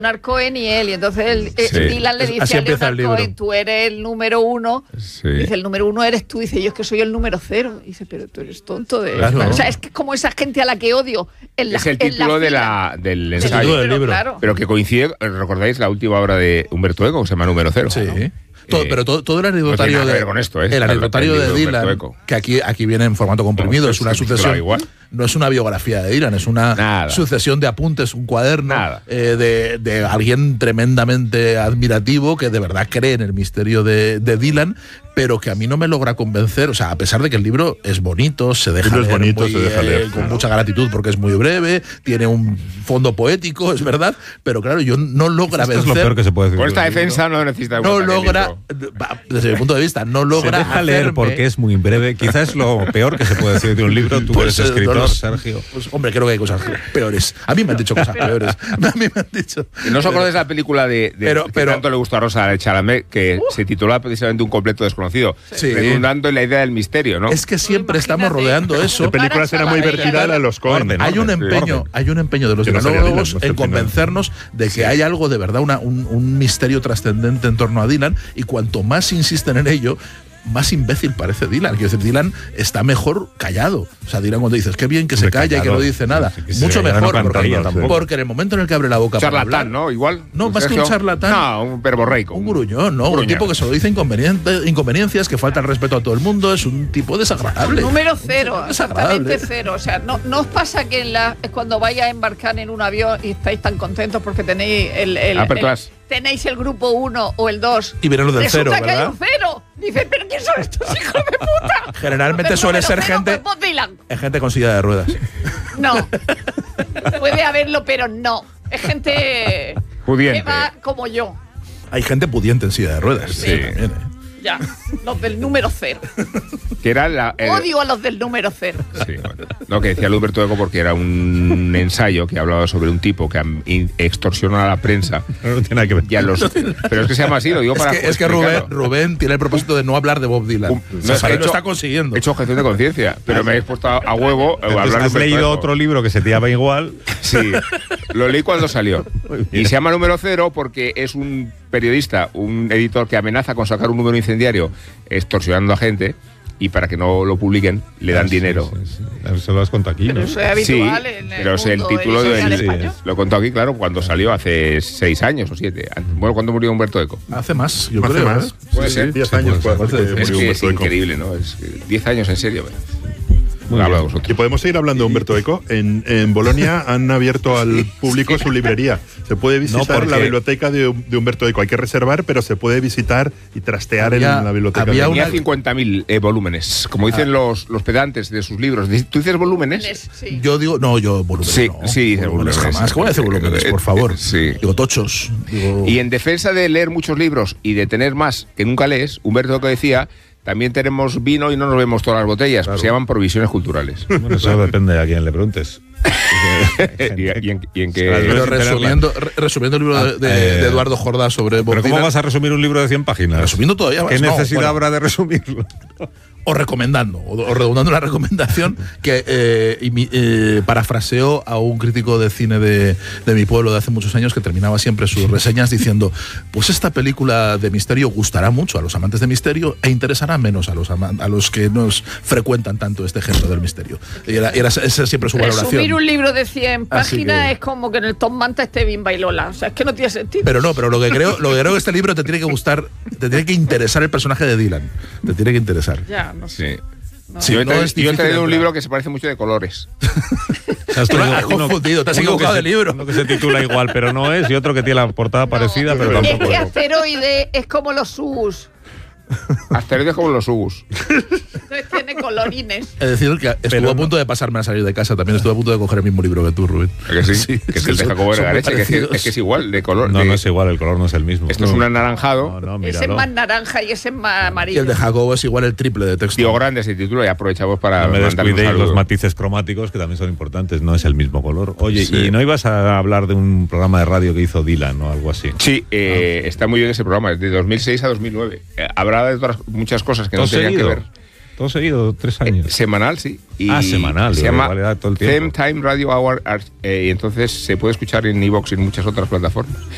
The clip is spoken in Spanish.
Cohen y él, y entonces Dylan le dice a Leonard Cohen, tú eres el número uno. Sí. Dice, el número uno eres tú. Dice, yo es que soy el número 0. Dice, pero tú eres tonto. Claro. O sea, es que es como esa gente a la que odio. Es el título del ensayo. Del libro. Claro. Pero que coincide, ¿recordáis la última obra de Humberto Eco, que se llama Número 0? Sí. Pero todo el anecdotario el anecdotario de Dylan, que aquí viene en formato comprimido, es una sucesión. No es una biografía de Dylan, es una sucesión de apuntes, un cuaderno de alguien tremendamente admirativo que de verdad cree en el misterio de Dylan, pero que a mí no me logra convencer. O sea, a pesar de que el libro es bonito, se deja leer con mucha gratitud porque es muy breve, tiene un fondo poético, es verdad, pero claro, yo no logra vencer. Es lo peor que se puede decir. Por esta defensa no necesita. No logra, desde mi punto de vista, no logra. Se deja leer porque es muy breve. Quizás es lo peor que se puede decir de un libro. Tú eres escritor, Sergio. Pues hombre, creo que hay cosas peores. A mí me han dicho cosas peores. A mí me han dicho. ¿No os acordáis de la película que tanto le gustó a Rosa Chalamet, que se titulaba precisamente Un completo desconocido? Redundando en la idea del misterio, ¿no? Es que siempre estamos rodeando eso. La película será muy vertida a los Cohen. Hay un empeño de los dialogos en convencernos de que hay algo de verdad, un misterio trascendente en torno a Dylan, y cuanto más insisten en ello, más imbécil parece Dylan. Quiero decir, Dylan está mejor callado. O sea, Dylan, cuando dices, qué bien que se calla y que no dice nada, mucho mejor, porque en el momento en el que abre la boca charlatán, para hablar, ¿no? Igual. No, más que un charlatán. No, un verborreico. Un gruñón, ¿no? Un tipo que solo dice inconveniencias, que falta el respeto a todo el mundo, es un tipo desagradable. Número 0, exactamente 0. O sea, no os pasa que cuando vais a embarcar en un avión y estáis tan contentos porque tenéis tenéis el grupo 1 o el 2. Y viene lo del 0, ¿verdad? Que hay un 0. Dices, ¿pero quién son estos hijos de puta? Generalmente suele ser gente con silla de ruedas. No. Puede haberlo, pero no. Es gente pudiente. Que va como yo. Hay gente pudiente en silla de ruedas. Sí. También, Ya, los del número 0. Que era odio a los del número 0. Sí, bueno. No, que decía Humberto Eco porque era un ensayo que hablaba sobre un tipo que extorsiona a la prensa. No tiene nada que ver. Pero es que se llama así, lo digo para. Es que Rubén tiene el propósito de no hablar de Bob Dylan. Lo está consiguiendo. He hecho objeción de conciencia, pero me habéis puesto a huevo a hablar de. ¿Has leído otro libro que se te llama igual? Sí, lo leí cuando salió. Y se llama Número 0 porque es un periodista, un editor que amenaza con sacar un número incendiario extorsionando a gente, y para que no lo publiquen le dan dinero. Sí. Eso lo has contado aquí, ¿no? Pero eso es habitual en el pero es el título lo he contado aquí, claro, cuando salió hace 6 años o 7. Bueno, ¿cuándo murió Humberto Eco? Hace más, yo creo. Más. Puede ser. 10 años. Es que es increíble, ¿no? 10 años en serio. Y podemos seguir hablando de Humberto Eco. En Bolonia han abierto al público su librería. Se puede visitar la biblioteca de Humberto Eco. Hay que reservar, pero se puede visitar y trastear en la biblioteca. Tenía 50.000 volúmenes, como dicen los pedantes de sus libros. ¿Tú dices volúmenes? Sí. Yo digo, yo volúmenes. Sí, dice volúmenes. Jamás. ¿Cómo dice volúmenes, por favor? Sí. Digo tochos. Y en defensa de leer muchos libros y de tener más que nunca lees, Humberto Eco decía: también tenemos vino y no nos vemos todas las botellas. Claro. Se llaman provisiones culturales. Bueno, eso depende a quién le preguntes. ¿Y en qué? Pero resumiendo el libro de Eduardo Jordá sobre Bob Dylan. ¿Pero cómo vas a resumir un libro de 100 páginas? Resumiendo todavía más. ¿Qué necesidad habrá de resumirlo? O recomendando, o redundando la recomendación que parafraseo a un crítico de cine de mi pueblo de hace muchos años, que terminaba siempre sus reseñas diciendo: pues esta película de misterio gustará mucho a los amantes de misterio e interesará menos a los que nos frecuentan tanto este género del misterio. Y era esa siempre su valoración. Resumir un libro de 100 páginas es como que en el Tom Manta esté Bimba y Lola. O sea, es que no tiene sentido. Pero lo que creo que este libro te tiene que gustar, te tiene que interesar el personaje de Dylan. Te tiene que interesar. Ya. No sé. Sí. No. Sí, yo he traído un libro que se parece mucho de colores. Te has confundido, te has equivocado de libro. Uno que se titula igual, pero no es, y otro que tiene la portada parecida, pero tampoco. Es que Asteroide es como los Sugus. Asteroides como los Ugus. Entonces tiene colorines. Es decir, que estuvo a punto de pasarme a salir de casa. También estuve a punto de coger el mismo libro que tú, Rubén. ¿Que sí? Que es el de Jacobo Vergareche, que es igual de color. No es igual, el color no es el mismo. Esto es un anaranjado. Ese es más naranja y ese es más amarillo. Y el de Jacobo es igual el triple de texto. Tío Grande se titula, y aprovechamos para no me descuidéis los matices cromáticos, que también son importantes. No es el mismo color. Oye, ¿y no ibas a hablar de un programa de radio que hizo Dylan o algo así? Sí, está muy bien ese programa, es de 2006 a 2009. Habrá de muchas cosas que no tenían que ver. Todo seguido, 3 años. Semanal, sí. Semanal. Se llama Them Time Radio Hour, y entonces se puede escuchar en iVoox y en muchas otras plataformas.